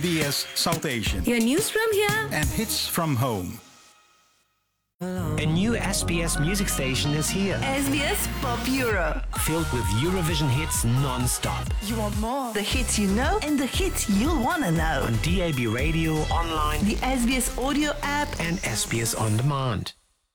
SBS South Asian. Your news from here And hits from home. A new SBS music station is here, SBS Pop Euro. filled with Eurovision hits non-stop. You want more? The hits you know and the hits you'll want to know. On DAB radio, online, The SBS audio app. and SBS On Demand.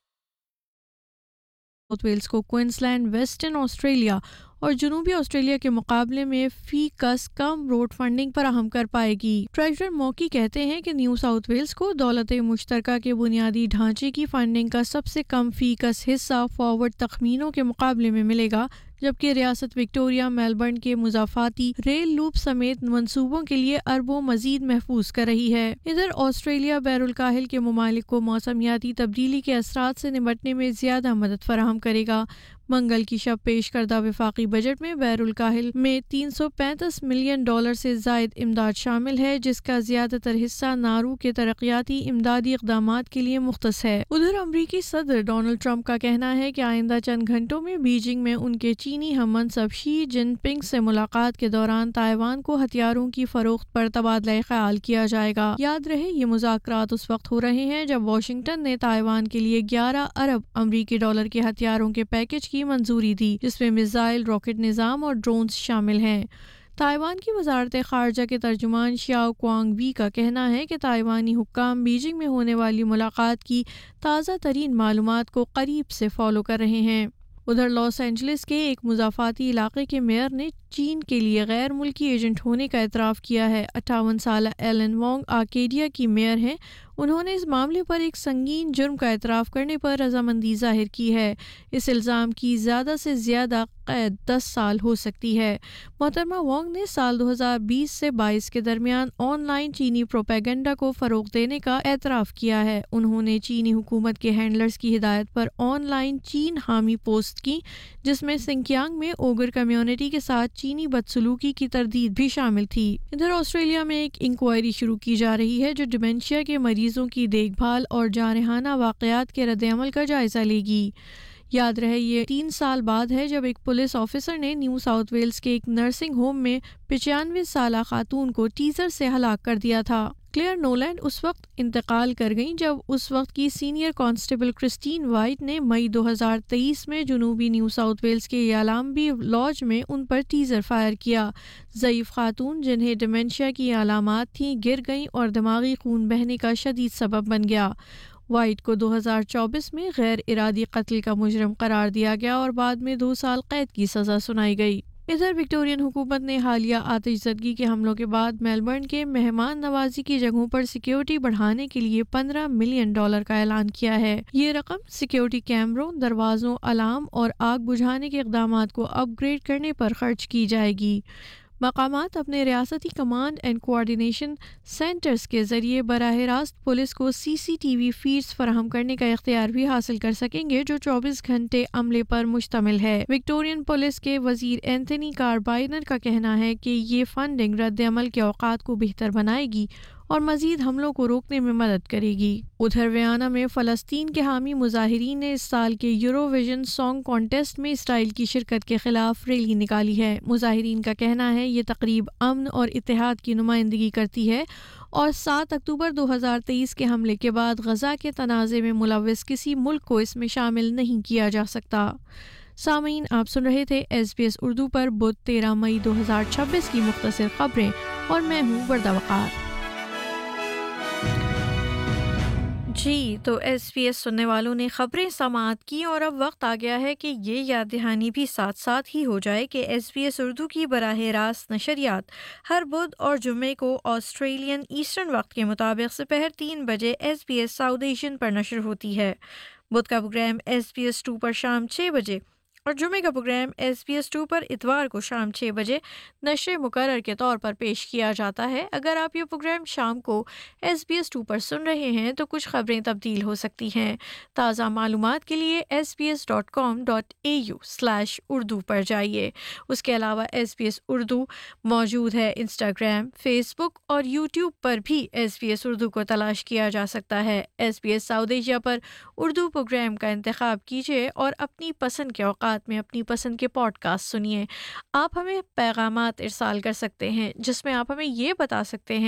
South Wales को Queensland, western Australia और जनूबी Australia के मुकाबले में फी कस cum road funding फराहम कर पाएगी। Treasurer मॉकी कहते हैं कि न्यू साउथ वेल्स को दौलत मुश्तरका के बुनियादी ढांचे की फंडिंग का सबसे कम फी कस हिस्सा फॉरवर्ड तखमीनों के मुकाबले में मिलेगा, जबकि रियासत विक्टोरिया मेलबर्न के मुजाफाती रेल लूप समेत मंसूबों के लिए अरबों मजीद महफूज कर रही है। इधर ऑस्ट्रेलिया बैरुल काहिल के ममालिक को मौसमियाती तब्दीली के असरात से निपटने में ज्यादा मदद फराहम करेगा। मंगल की शब पेश करदा वफाकी बजट में बैरुल काहिल में $335 मिलियन से जायद इमदाद शामिल है, जिसका ज्यादातर हिस्सा नारू के तरक्याती इमदादी इक़दामात के लिए मुख्तस है। उधर अमरीकी सदर डोनाल्ड ट्रंप का कहना है कि आइंदा चंद घंटों में बीजिंग में उनके चीनी हममनसब शी जिनपिंग से मुलाकात के दौरान ताइवान को हथियारों की फरोख्त पर तबादला ख्याल किया जाएगा। याद रहे ये मुज़ाकरात उस वक्त हो रहे हैं जब वाशिंगटन ने ताइवान के लिए 11 अरब अमरीकी डॉलर के हथियारों के पैकेज की मंजूरी दी, जिसमें मिसाइल, रॉकेट निज़ाम और ड्रोन्स शामिल हैं। ताइवान की वजारत खारजा के तर्जुमान शियाओ क्वांग वी का कहना है कि ताइवानी हुक्काम बीजिंग में होने वाली मुलाकात की ताज़ा तरीन मालूमात को करीब से फॉलो कर रहे हैं। उधर लॉस एंजलिस के एक मुजाफाती इलाके के मेयर ने चीन के लिए गैर मुल्की एजेंट होने का एतराफ़ किया है। 58 साल एलन वोंग आर्केडिया की मेयर हैं। उन्होंने इस मामले पर एक संगीन जुर्म का एतराफ़ करने पर रजामंदी जाहिर की है। इस इल्ज़ाम की ज़्यादा से ज़्यादा कैद 10 साल हो सकती है। मोहतरमा वोंग ने साल 2020 से 22 के दरमियान ऑनलाइन चीनी प्रोपेगेंडा को फ़रोग़ देने का एतराफ़ किया है। उन्होंने चीनी हुकूमत के हैंडलर्स की हिदायत पर ऑनलाइन चीन हामी पोस्ट की, जिसमें सिंकियांग में ओगर कम्युनिटी के साथ चीनी बदसलूकी की तरदीद भी शामिल थी। इधर ऑस्ट्रेलिया में एक इंक्वायरी शुरू की जा रही है जो डिमेंशिया के मरीजों की देखभाल और जारहाना वाक़यात के रद्द-ए-अमल का जायज़ा लेगी। याद रहे ये 3 साल बाद है जब एक पुलिस ऑफिसर ने न्यू साउथ वेल्स के एक नर्सिंग होम में 95 साला खातून को टीजर से हलाक कर दिया था। क्लेयर नोलैंड उस वक्त इंतकाल कर गईं जब उस वक्त की सीनियर कांस्टेबल क्रिस्टीन वाइट ने मई 2023 में जनूबी न्यू साउथ वेल्स के यालाम्बी लॉज में उन पर टीजर फायर किया। ज़ईफ खातून जिन्हें डिमेंशिया की अलामात थीं गिर गईं और दिमागी खून बहने का शदीद सबब बन गया। वाइट को 2024 में गैर इरादी कत्ल का मुजरिम करार दिया गया और बाद में 2 साल कैद की सज़ा सुनाई गई। इधर विक्टोरियन हुकूमत ने हालिया आतिशज़दगी के हमलों के बाद मेलबर्न के मेहमान नवाजी की जगहों पर सिक्योरिटी बढ़ाने के लिए $15 मिलियन का ऐलान किया है। ये रकम सिक्योरिटी कैमरों, दरवाज़ों, अलार्म और आग बुझाने के इक़दामात को अपग्रेड करने पर खर्च की जाएगी। मकामात अपने रियासती कमांड एंड कोऑर्डिनेशन सेंटर्स के जरिए बराह रास्त पुलिस को CCTV फीड्स फराहम करने का इख्तियार भी हासिल कर सकेंगे, जो 24 घंटे अमले पर मुश्तमिल है। विक्टोरियन पुलिस के वजीर एंथनी कार्बाइनर का कहना है कि ये फंडिंग रद्द अमल के औकात को बेहतर बनाएगी और मजीद हमलों को रोकने में मदद करेगी। उधर वियना में फ़लस्तीन के हामी मुजाहिरीन ने इस साल के यूरोविजन सॉन्ग कॉन्टेस्ट में इसराइल की शिरकत के खिलाफ रैली निकाली है। मुजाहिरीन का कहना है ये तकरीब अमन और इत्तेहाद की नुमाइंदगी करती है और 7 अक्टूबर 2023 के हमले के बाद गजा के तनाज़े में मुलव्वस किसी मुल्क को इसमें शामिल नहीं किया जा सकता। सामीन, आप सुन रहे थे SBS उर्दू पर बुध 13 मई 2026 की मुख्तसर खबरें और मैं हूँ वर्दा वक़ार। जी, तो SBS सुनने वालों ने खबरें समाअत की और अब वक्त आ गया है कि ये याद दहानी भी साथ साथ ही हो जाए कि SBS उर्दू की बराह रास्त नशरियात हर बुध और जुम्मे को ऑस्ट्रेलियन ईस्टर्न वक्त के मुताबिक दोपहर 3 बजे SBS साउथ एशियन पर नशर होती है। बुध का प्रोग्राम SBS 2 पर शाम 6 बजे और जुमे का प्रोग्राम SBS 2 पर इतवार को शाम 6 बजे नशर मुकर्रर के तौर पर पेश किया जाता है। अगर आप ये प्रोग्राम शाम को SBS 2 पर सुन रहे हैं तो कुछ खबरें तब्दील हो सकती हैं। ताज़ा मालूमात के लिए sbs.com.au/urdu पर जाइए। उसके अलावा SBS उर्दू मौजूद है इंस्टाग्राम, फेसबुक और यूट्यूब पर भी SBS उर्दू को तलाश किया जा सकता है। SBS साउथ एशिया पर उर्दू प्रोग्राम का इंतखाब कीजिए और अपनी पसंद के औकात में अपनी पसंद के पॉडकास्ट सुनिए। आप हमें पैगामात इरसाल कर सकते हैं जिसमें आप हमें ये बता सकते हैं